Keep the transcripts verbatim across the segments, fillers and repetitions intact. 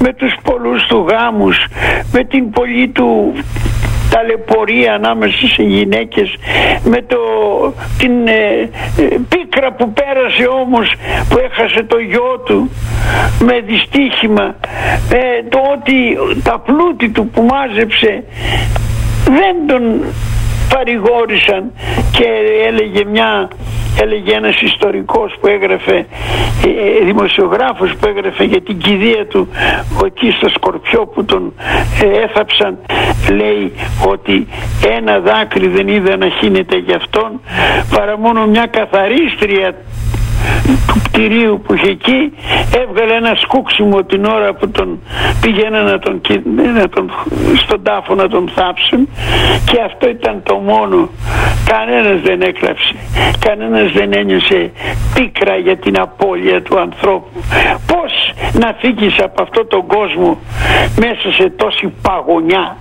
με τους πολλούς του γάμους, με την πολλή του ταλαιπωρία ανάμεσα σε γυναίκες, με το, την ε, ε, πίκρα που πέρασε όμως, που έχασε το γιο του με δυστύχημα, ε, το ότι τα πλούτη του που μάζεψε δεν τον παρηγόρησαν, και έλεγε μια έλεγε ένας ιστορικός που έγραφε, ε, δημοσιογράφος που έγραφε για την κηδεία του εκεί στο Σκορπιό που τον ε, έθαψαν, λέει ότι ένα δάκρυ δεν είδα να χύνεται για αυτόν, παρά μόνο μια καθαρίστρια του κτηρίου που είχε εκεί έβγαλε ένα σκούξιμο την ώρα που τον πήγαινε να τον, να τον, στον τάφο να τον θάψουν, και αυτό ήταν το μόνο. Κανένας δεν έκλαψε, κανένας δεν ένιωσε πίκρα για την απώλεια του ανθρώπου. Πώς να φύγεις από αυτό τον κόσμο μέσα σε τόση παγωνιά?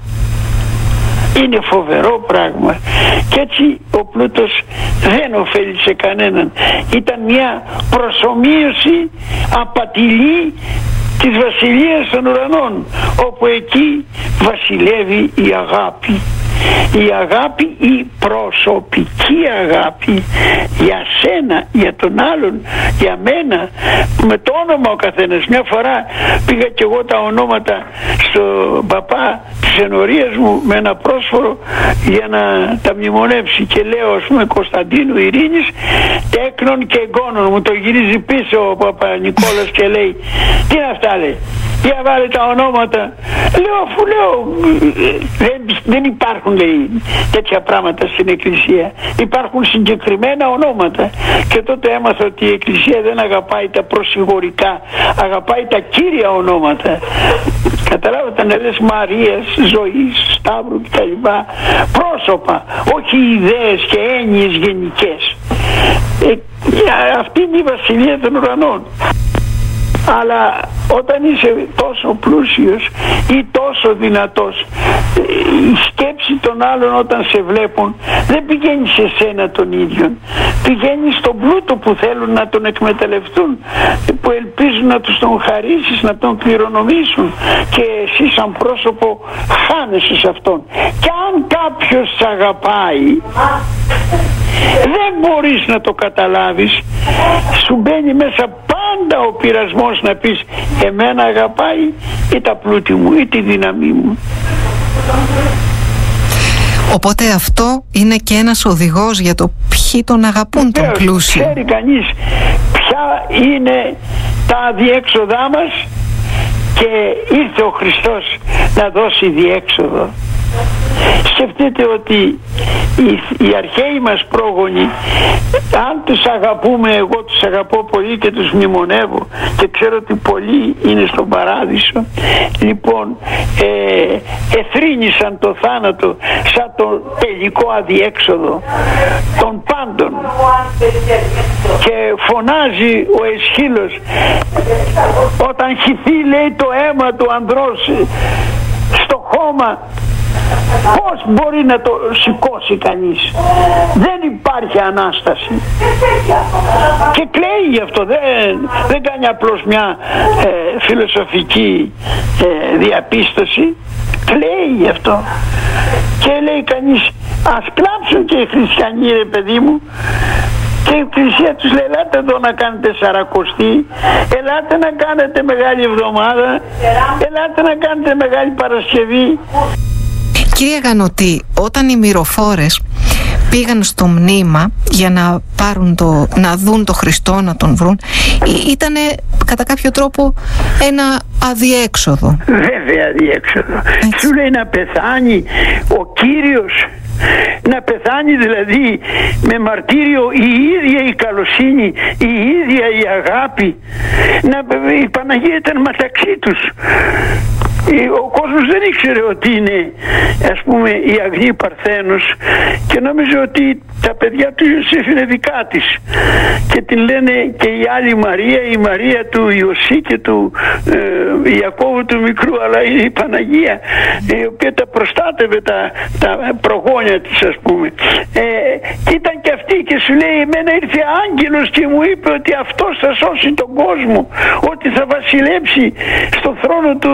Είναι φοβερό πράγμα. Και έτσι ο πλούτος δεν ωφέλησε κανέναν. Ήταν μια προσομοίωση απατηλή της βασιλείας των ουρανών, όπου εκεί βασιλεύει η αγάπη. Η αγάπη, η προσωπική αγάπη για σένα, για τον άλλον, για μένα, με το όνομα ο καθένας. Μια φορά πήγα και εγώ τα ονόματα στον παπά της ενορίας μου με ένα πρόσφορο για να τα μνημονεύσει, και λέω, ας πούμε, Κωνσταντίνου Ειρήνης, τέκνων και εγγόνων. Μου το γυρίζει πίσω ο παπά Νικόλας και λέει, τι είναι αυτά, λέει, για βάλε τα ονόματα. Λέω, αφού λέω δεν, δεν υπάρχουν, λέει, τέτοια πράγματα στην Εκκλησία. Υπάρχουν συγκεκριμένα ονόματα. Και τότε έμαθα ότι η Εκκλησία δεν αγαπάει τα προσιγορικά, αγαπάει τα κύρια ονόματα. Καταλάβατε, να λες Μαρίας, Ζωής, Σταύρου κτλ. Πρόσωπα, όχι ιδέες και έννοιες γενικές. Ε, αυτή είναι η βασιλεία των ουρανών. Αλλά όταν είσαι τόσο πλούσιος ή τόσο δυνατός, η σκέψη των άλλων όταν σε βλέπουν δεν πηγαίνει σε σένα τον ίδιο, πηγαίνει στον πλούτο που θέλουν να τον εκμεταλλευτούν, που ελπίζουν να τους τον χαρίσεις, να τον κληρονομήσουν, και εσύ σαν πρόσωπο χάνεσαι σε αυτόν. Και αν κάποιος σ' αγαπάει, δεν μπορείς να το καταλάβεις, σου μπαίνει μέσα πάντα ο πειρασμός να πεις, εμένα αγαπάει ή τα πλούτη μου ή τη δύναμή μου. Οπότε αυτό είναι και ένας οδηγός για το ποιοι τον αγαπούν, τον πλούσιο. Ξέρει κανείς ποια είναι τα αδιέξοδά μας, και ήρθε ο Χριστός να δώσει διέξοδο. Σκεφτείτε ότι οι, οι αρχαίοι μας πρόγονοι, αν τους αγαπούμε, εγώ τους αγαπώ πολύ και τους μνημονεύω και ξέρω ότι πολλοί είναι στον παράδεισο, λοιπόν ε, εθρήνησαν το θάνατο σαν το τελικό αδιέξοδο των πάντων, και φωνάζει ο Εσχύλος όταν χυθεί, λέει, το αίμα του ανδρός στο χώμα, πώς μπορεί να το σηκώσει κανείς? Δεν υπάρχει Ανάσταση. Και κλαίει γι' αυτό, δεν, δεν κάνει απλώς μια ε, φιλοσοφική ε, διαπίστωση, κλαίει γι' αυτό. Και λέει κανείς, ας κλάψουν και οι χριστιανοί, ρε παιδί μου. Και η Εκκλησία τους λέει, ελάτε εδώ να κάνετε Σαρακοστή, ελάτε να κάνετε Μεγάλη Εβδομάδα, ελάτε να κάνετε Μεγάλη Παρασκευή. Κύριε Γανωτή, όταν οι μυροφόρες πήγαν στο μνήμα για να πάρουν το, να δουν το Χριστό, να τον βρουν, ήτανε κατά κάποιο τρόπο ένα αδιέξοδο. Βέβαια αδιέξοδο. Έτσι. Σου λέει να πεθάνει ο Κύριος, να πεθάνει δηλαδή με μαρτύριο η ίδια η καλοσύνη, η ίδια η αγάπη. Να, η Παναγία ήταν μεταξύ τους. Ο κόσμος δεν ήξερε ότι είναι, ας πούμε, η Αγνή Παρθένος, και νόμιζε ότι τα παιδιά του Ιωσήφ είναι δικά της, και την λένε και η άλλη Μαρία, η Μαρία του Ιωσή και του ε, Ιακώβου του Μικρού, αλλά είναι η Παναγία, η οποία τα προστάτευε τα, τα προγόνια της, ας πούμε. Ε, και ήταν και αυτή, και σου λέει, εμένα ήρθε άγγελος και μου είπε ότι αυτός θα σώσει τον κόσμο, ότι θα βασιλέψει στο θρόνο του